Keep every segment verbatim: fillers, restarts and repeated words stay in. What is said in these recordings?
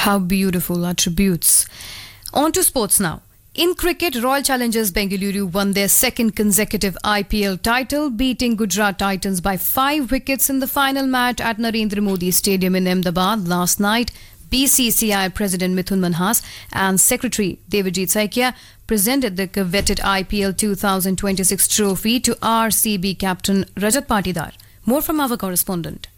How beautiful attributes. On to sports now. In cricket, Royal Challengers Bengaluru won their second consecutive I P L title, beating Gujarat Titans by five wickets in the final match at Narendra Modi Stadium in Ahmedabad last night. B C C I President Mithun Manhas and Secretary Devajit Saikia presented the coveted I P L twenty twenty-six trophy to R C B captain Rajat Patidar. More from our correspondent.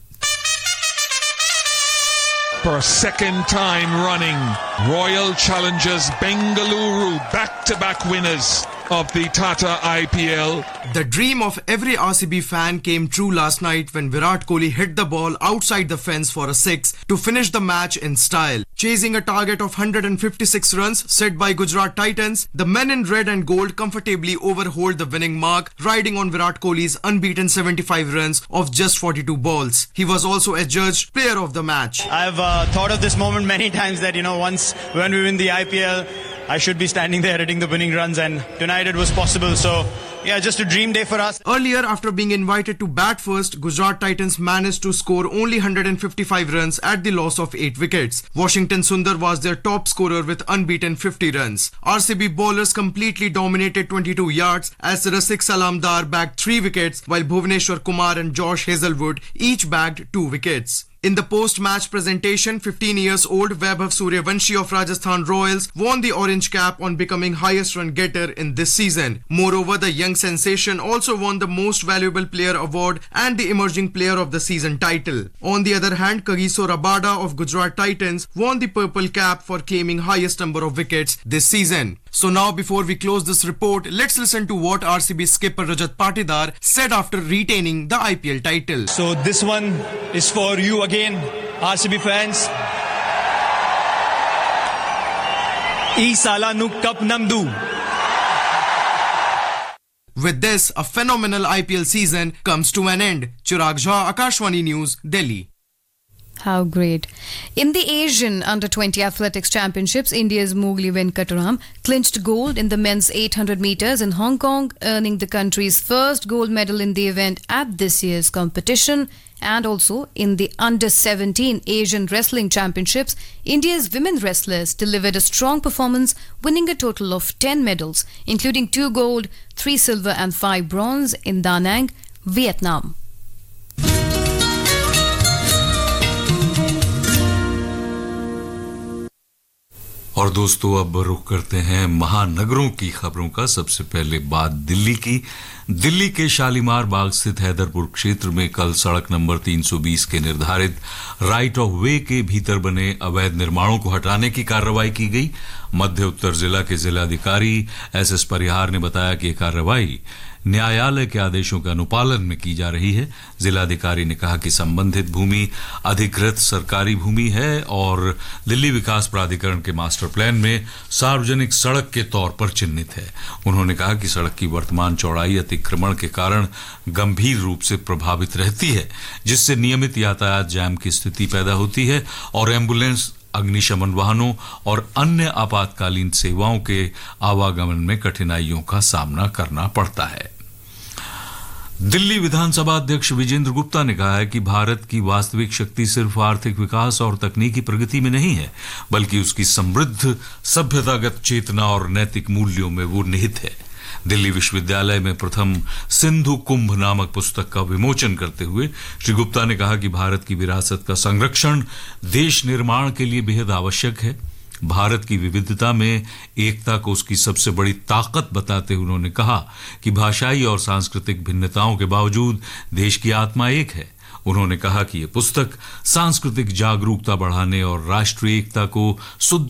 For a second time running, Royal Challengers Bengaluru back-to-back winners of the Tata I P L. The dream of every R C B fan came true last night when Virat Kohli hit the ball outside the fence for a six to finish the match in style. Chasing a target of one hundred fifty-six runs set by Gujarat Titans, the men in red and gold comfortably overhauled the winning mark, riding on Virat Kohli's unbeaten seventy-five runs of just forty-two balls. He was also adjudged player of the match. I've uh, thought of this moment many times that, you know, once when we win the I P L, I should be standing there hitting the winning runs, and tonight it was possible. So, yeah, just a dream day for us. Earlier, after being invited to bat first, Gujarat Titans managed to score only one hundred fifty-five runs at the loss of eight wickets. Washington Sundar was their top scorer with unbeaten fifty runs. R C B bowlers completely dominated twenty-two yards as Rasik Salamdar bagged three wickets, while Bhuvneshwar Kumar and Josh Hazelwood each bagged two wickets. In the post-match presentation, fifteen years old Vaibhav Suryavanshi of Rajasthan Royals won the orange cap on becoming highest run getter in this season. Moreover, the young sensation also won the Most Valuable Player award and the Emerging Player of the Season title. On the other hand, Kagiso Rabada of Gujarat Titans won the purple cap for claiming highest number of wickets this season. So now, before we close this report, let's listen to what R C B skipper Rajat Patidar said after retaining the I P L title. So this one is for you again, R C B fans. E sala nu cup namdu. With this, a phenomenal I P L season comes to an end. Chirag Jha, Akashvani News, Delhi. How great. In the Asian Under twenty Athletics Championships, India's Mowgli Venkataram clinched gold in the men's eight hundred meters in Hong Kong, earning the country's first gold medal in the event at this year's competition. And also in the Under seventeen Asian Wrestling Championships, India's women wrestlers delivered a strong performance, winning a total of ten medals, including two gold, three silver and five bronze in Da Nang, Vietnam. और दोस्तों, अब रुख करते हैं महानगरों की खबरों का। सबसे पहले बात दिल्ली की। दिल्ली के शालीमार बाग स्थित हैदरपुर क्षेत्र में कल सड़क नंबर तीन सौ बीस के निर्धारित राइट ऑफ वे के भीतर बने अवैध निर्माणों को हटाने की कार्रवाई की गई। मध्य उत्तर जिला के जिलाधिकारी एस एस परिहार ने बताया कि यह कार्रवाई न्यायालय के आदेशों के अनुपालन में की जा रही है। जिलाधिकारी ने कहा कि संबंधित भूमि अधिकृत सरकारी भूमि है और दिल्ली विकास प्राधिकरण के मास्टर प्लान में सार्वजनिक सड़क के तौर पर चिन्हित है। उन्होंने कहा कि सड़क की वर्तमान चौड़ाई अतिक्रमण के कारण गंभीर रूप से प्रभावित रहती है, जिससे नियमित यातायात जाम की स्थिति पैदा होती है और एम्बुलेंस, अग्निशमन वाहनों और अन्य आपातकालीन सेवाओं के आवागमन में कठिनाइयों का सामना करना पड़ता है। दिल्ली विधानसभा अध्यक्ष विजेंद्र गुप्ता ने कहा है कि भारत की वास्तविक शक्ति सिर्फ आर्थिक विकास और तकनीकी प्रगति में नहीं है, बल्कि उसकी समृद्ध सभ्यतागत चेतना और नैतिक मूल्यों में वो निहित है। दिल्ली विश्वविद्यालय में प्रथम सिंधु कुंभ नामक पुस्तक का विमोचन करते हुए श्री गुप्ता ने कहा कि भारत की विरासत का संरक्षण देश निर्माण के लिए बेहद आवश्यक है। भारत की विविधता में एकता को उसकी सबसे बड़ी ताकत बताते हुए उन्होंने कहा कि भाषाई और सांस्कृतिक भिन्नताओं के बावजूद देश की आत्मा एक है। उन्होंने कहा कि यह पुस्तक सांस्कृतिक जागरूकता बढ़ाने और राष्ट्रीय एकता को सुदृढ़